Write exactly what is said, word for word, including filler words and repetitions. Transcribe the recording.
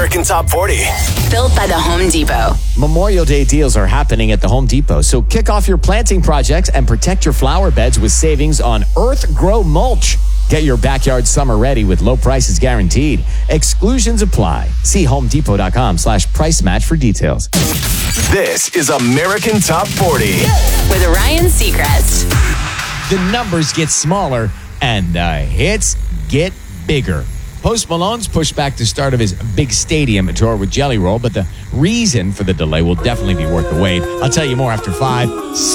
American Top forty. Built by the Home Depot. Memorial Day deals are happening at the Home Depot, so kick off your planting projects and protect your flower beds with savings on Earth Grow Mulch. Get your backyard summer ready with low prices guaranteed. Exclusions apply. See homedepot.com slash price match for details. This is American Top forty. With Ryan Seacrest. The numbers get smaller and the hits get bigger. Post Malone's pushed back the start of his big stadium tour with Jelly Roll, but the reason for the delay will definitely be worth the wait. I'll tell you more after five.